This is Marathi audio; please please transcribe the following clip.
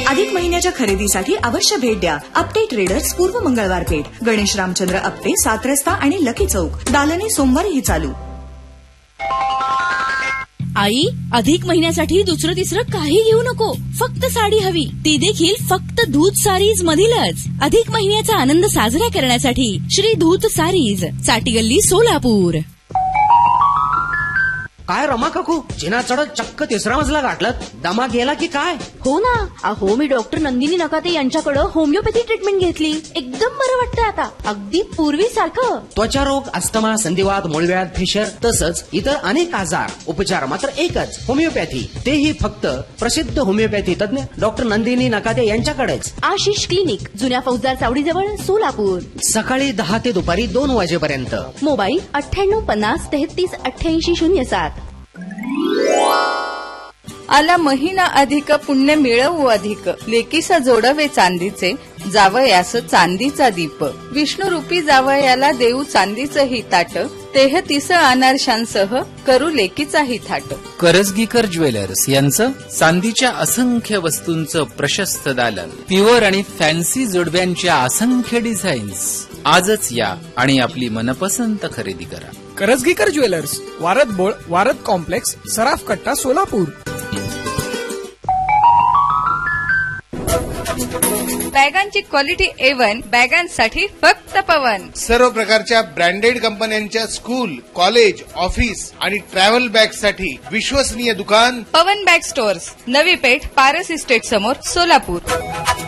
अधिक महिन्याच्या खरेदीसाठी अवश्य भेट द्या. आपटे ट्रेडर्स, पूर्व मंगळवार पेठ, गणेश रामचंद्र आपटे, 7 रस्ता आणि लकी चौक. दालने सोमवारीही चालू. आई, अधिक महिन्यासाठी दुसरं तिसरं काही घेऊ नको. फक्त साडी हवी, ती देखील फक्त धूत सारीज मधीलच. अधिक महिन्याचा आनंद साजरा करण्यासाठी श्री धूत सारीज, चाटीगल्ली, सोलापूर. काय रमा काकू, जिना चढत चक्क 3रा मजला गाठलं, दमा गेला की काय? हो ना. अहो, मी डॉक्टर नंदिनी नकाते यांच्याकडे होमिओपॅथी ट्रीटमेंट घेतली. एकदम बरं वाटतंय आता, अगदी पूर्वीसारखं. त्वचा रोग, अस्थमा, संधिवात, मूळव्याध, फिशर तसंच इतर अनेक आजार, उपचार मात्र एकच, होमिओपॅथी. तेही फक्त प्रसिद्ध होमिओपॅथी तज्ञ डॉक्टर नंदिनी नकाते यांच्याकडेच. आशिष क्लिनिक, जुन्या फौजदार चावडीजवळ, सोलापूर. सकाळी 10 ते दुपारी 2 वाजेपर्यंत. मोबाईल 9850 33 88 07. आला महिना अधिक, पुण्य मिळवू अधिक. लेकीस जोडवे चांदीचे, जावयास चांदीचा दीप. विष्णुरूपी जावयाला देऊ चांदीचंही ताट. 33 अनारशांसह करू लेकीचाही थाट. करजगीकर ज्वेलर्स यांचं चांदीच्या असंख्य वस्तूंचं प्रशस्त दालन. प्युअर आणि फॅन्सी जोडव्यांच्या असंख्य डिझाईन्स. आजच या आणि आपली मनपसंत खरेदी करा. करजगीकर ज्वेलर्स, वारद बोळ, वारद कॉम्प्लेक्स, सराफ कट्टा, सोलापूर. बॅगांची क्वालिटी A1, बॅगांसाठी फक्त पवन. सर्व प्रकारच्या ब्रँडेड कंपन्यांच्या स्कूल, कॉलेज, ऑफिस आणि ट्रॅव्हल बॅग साठी विश्वसनीय दुकान पवन bag stores, Navi Peth, Paras estate समोर, सोलापूर.